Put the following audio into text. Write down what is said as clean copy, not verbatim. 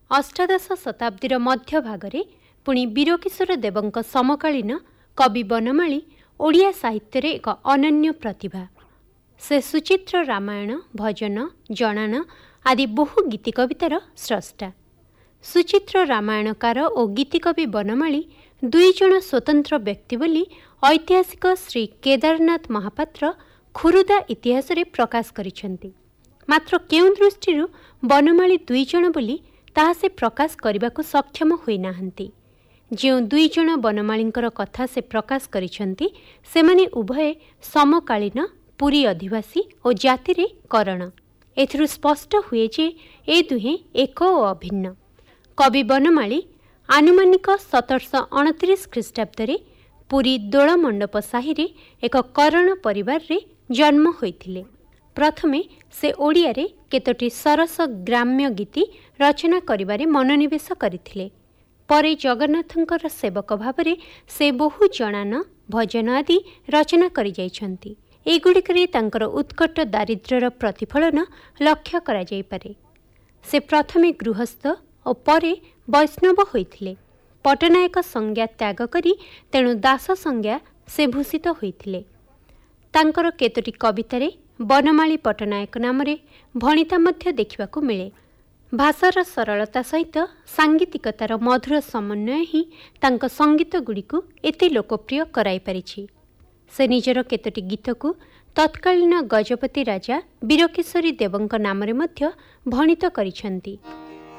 ଅଷ୍ଟାଦଶ ଶତାବ୍ଦୀର ମଧ୍ୟଭାଗରେ ପୁଣି ବୀରକିଶୋର ଦେବଙ୍କ ସମକାଳୀନ କବି ବନମାଳୀ ଓଡ଼ିଆ ସାହିତ୍ୟରେ ଏକ ଅନନ୍ୟ ପ୍ରତିଭା। ସେ ସୁଚିତ୍ର ରାମାୟଣ, ଭଜନ, ଜଣାଣ ଆଦି ବହୁ ଗୀତିକବିତାର ସ୍ରଷ୍ଟା। ସୁଚିତ୍ର ରାମାୟଣକାର ଓ ଗୀତିକବି ବନମାଳୀ ଦୁଇଜଣ ସ୍ୱତନ୍ତ୍ର ବ୍ୟକ୍ତି ବୋଲି ଐତିହାସିକ ଶ୍ରୀ କେଦାରନାଥ ମହାପାତ୍ର ଖୁରୁଦା ଇତିହାସରେ ପ୍ରକାଶ କରିଛନ୍ତି। ମାତ୍ର କେଉଁ ଦୃଷ୍ଟିରୁ ବନମାଳୀ ଦୁଇଜଣ ବୋଲି ତାହା ସେ ପ୍ରକାଶ କରିବାକୁ ସକ୍ଷମ ହୋଇନାହାନ୍ତି। ଯେଉଁ ଦୁଇଜଣ ବନମାଳୀଙ୍କର କଥା ସେ ପ୍ରକାଶ କରିଛନ୍ତି ସେମାନେ ଉଭୟେ ସମକାଳୀନ ପୁରୀ ଅଧିବାସୀ ଓ ଜାତିରେ କରଣ। ଏଥିରୁ ସ୍ପଷ୍ଟ ହୁଏ ଯେ ଏ ଦୁହେଁ ଏକ ଓ ଅଭିନ୍ନ। କବି ବନମାଳୀ ଆନୁମାନିକ 1729 ଖ୍ରୀଷ୍ଟାବ୍ଦରେ ପୁରୀ ଦୋଳମଣ୍ଡପ ସାହିରେ ଏକ କରଣ ପରିବାରରେ ଜନ୍ମ ହୋଇଥିଲେ। ପ୍ରଥମେ ସେ ଓଡ଼ିଆରେ କେତୋଟି ସରସ ଗ୍ରାମ୍ୟ ଗୀତି ରଚନା କରିବାରେ ମନୋନିବେଶ କରିଥିଲେ। ପରେ ଜଗନ୍ନାଥଙ୍କର ସେବକ ଭାବରେ ସେ ବହୁ ଜଣାଣ, ଭଜନ ଆଦି ରଚନା କରିଯାଇଛନ୍ତି। ଏଗୁଡ଼ିକରେ ତାଙ୍କର ଉତ୍କଟ ଦାରିଦ୍ର୍ୟର ପ୍ରତିଫଳନ ଲକ୍ଷ୍ୟ କରାଯାଇପାରେ। ସେ ପ୍ରଥମେ ଗୃହସ୍ଥ ଓ ପରେ ବୈଷ୍ଣବ ହୋଇଥିଲେ। ପଟ୍ଟନାୟକ ସଂଜ୍ଞା ତ୍ୟାଗ କରି ତେଣୁ ଦାସ ସଂଜ୍ଞା ସେ ଭୂଷିତ ହୋଇଥିଲେ। ତାଙ୍କର କେତୋଟି କବିତାରେ ବନମାଳୀ ପଟ୍ଟନାୟକ ନାମରେ ଭଣିତା ମଧ୍ୟ ଦେଖିବାକୁ ମିଳେ। ଭାଷାର ସରଳତା ସହିତ ସାଙ୍ଗୀତିକତାର ମଧୁର ସମନ୍ୱୟ ହିଁ ତାଙ୍କ ସଙ୍ଗୀତଗୁଡ଼ିକୁ ଏତେ ଲୋକପ୍ରିୟ କରାଇପାରିଛି। ସେ ନିଜର କେତୋଟି ଗୀତକୁ ତତ୍କାଳୀନ ଗଜପତି ରାଜା ବୀରକେଶରୀ ଦେବଙ୍କ ନାମରେ ମଧ୍ୟ ଭଣିତ କରିଛନ୍ତି।